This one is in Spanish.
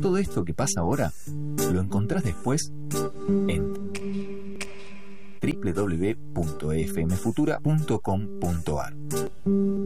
Todo esto que pasa ahora lo encontrás después en www.fmfutura.com.ar.